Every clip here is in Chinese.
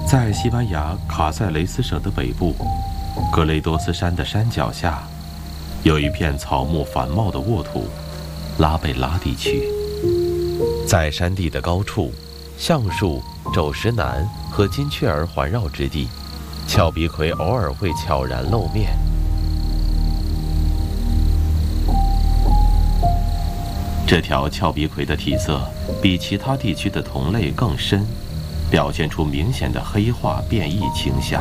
在西班牙卡塞雷斯省的北部，格雷多斯山的山脚下，有一片草木繁茂的沃土——拉贝拉地区。在山地的高处，橡树、肘石楠和金雀儿环绕之地，峭壁葵偶尔会悄然露面。这条峭壁葵的体色比其他地区的同类更深，表现出明显的黑化变异倾向。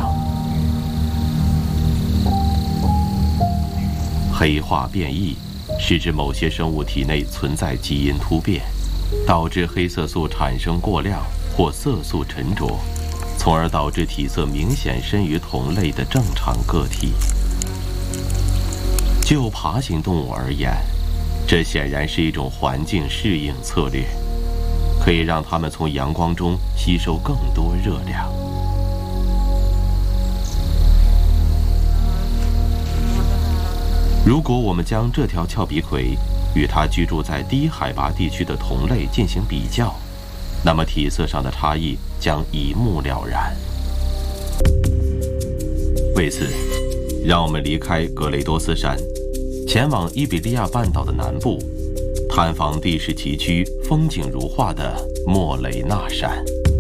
黑化变异是指某些生物体内存在基因突变，导致黑色素产生过量或色素沉着，从而导致体色明显深于同类的正常个体。就爬行动物而言，这显然是一种环境适应策略，可以让它们从阳光中吸收更多热量。如果我们将这条峭壁葵与它居住在低海拔地区的同类进行比较，那么体色上的差异将一目了然。为此，让我们离开格雷多斯山，前往伊比利亚半岛的南部，探访地势崎岖、风景如画的莫雷纳山。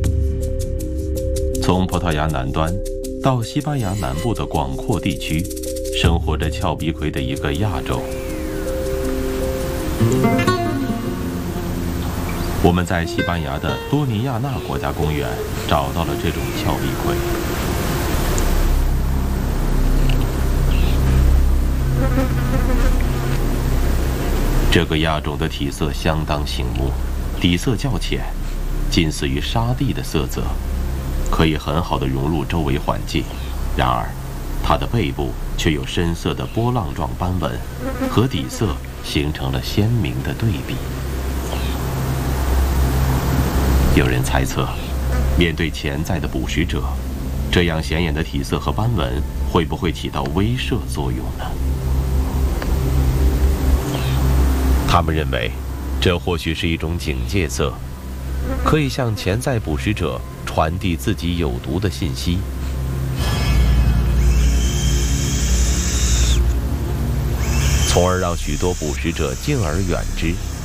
从葡萄牙南端到西班牙南部的广阔地区，生活着峭壁葵的一个亚种。我们在西班牙的多尼亚纳国家公园找到了这种峭壁葵。这个亚种的体色相当醒目，底色较浅，近似于沙地的色泽，可以很好地融入周围环境。然而，它的背部却有深色的波浪状斑纹，和底色形成了鲜明的对比。有人猜测，面对潜在的捕食者，这样显眼的体色和斑纹会不会起到威慑作用呢？他们认为，这或许是一种警戒色，可以向潜在捕食者传递自己有毒的信息。从而让许多捕食者敬而远之。